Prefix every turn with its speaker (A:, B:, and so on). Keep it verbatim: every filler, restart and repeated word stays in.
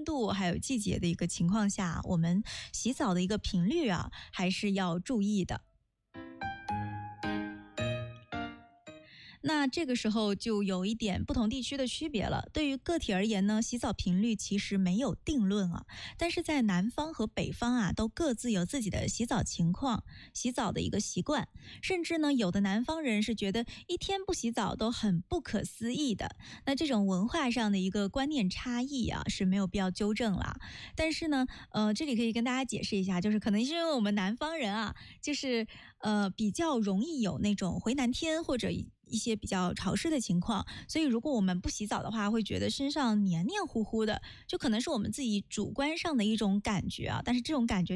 A: 度还有季节的一个情况下，我们洗澡的一个频率啊，还是要注意的。那这个时候就有一点不同地区的区别了。对于个体而言呢，洗澡频率其实没有定论啊，但是在南方和北方啊，都各自有自己的洗澡情况、洗澡的一个习惯，甚至呢，有的南方人是觉得一天不洗澡都很不可思议的。那这种文化上的一个观念差异啊，是没有必要纠正啦。但是呢，呃，这里可以跟大家解释一下，就是可能是因为我们南方人啊，就是呃比较容易有那种回南天或者一些比较潮湿的情况，所以如果我们不洗澡的话，会觉得身上黏黏糊糊的，就可能是我们自己主观上的一种感觉啊，但是这种感觉